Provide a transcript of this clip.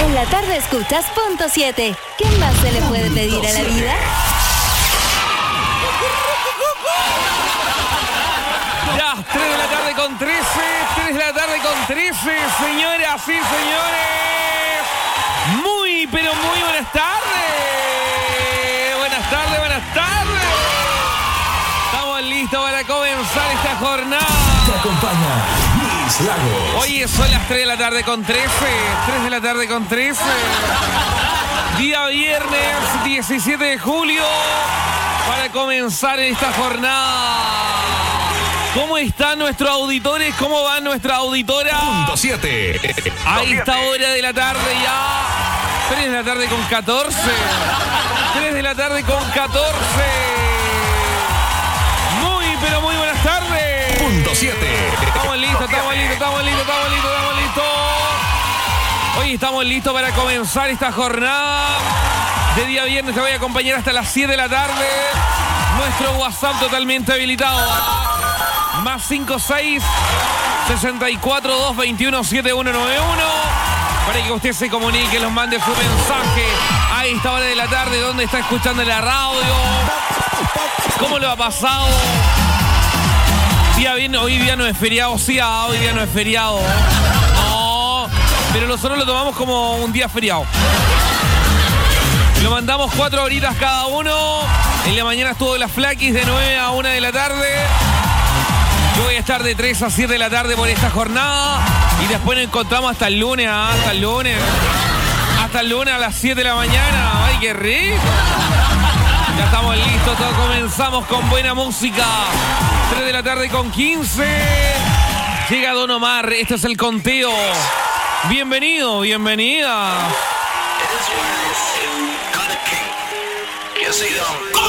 En la tarde escuchas Punto 7. ¿Qué más se le puede pedir a la vida? Ya, 3 de la tarde con 13, 3 de la tarde con 13, señoras y señores. Muy, pero muy buenas tardes. Buenas tardes, buenas tardes. Estamos listos para comenzar esta jornada. Te acompaña Luis Lagos. Oye, son las 3 de la tarde con 13, 3 de la tarde con 13. Día viernes 17 de julio para comenzar esta jornada. ¿Cómo están nuestros auditores? ¿Cómo va nuestra auditora? Punto 7. A esta hora de la tarde ya. 3 de la tarde con 14. 3 de la tarde con 14. Muy, pero muy buenas tardes. Punto 7. Estamos listos, estamos listos, estamos listos, estamos listos, estamos listos. Hoy estamos listos para comenzar esta jornada de día viernes. Te voy a acompañar hasta las 7 de la tarde. Nuestro WhatsApp totalmente habilitado. Más 56 64 221 7191 para que usted se comunique, nos mande su mensaje a esta hora de la tarde, donde está escuchando la radio, cómo lo ha pasado. Día bien, hoy día no es feriado, sí, hoy día no es feriado. No, pero nosotros lo tomamos como un día feriado. Lo mandamos 4 horitas cada uno. En la mañana estuvo la Flaquis de 9 a 1 de la tarde. Yo voy a estar de 3 a 7 de la tarde por esta jornada. Y después nos encontramos hasta el lunes, hasta el lunes. Hasta el lunes a las 7 de la mañana. ¡Ay, qué rico! Ya estamos listos, todos comenzamos con buena música. 3 de la tarde con 15. Llega Don Omar, este es el conteo. Bienvenido, bienvenida.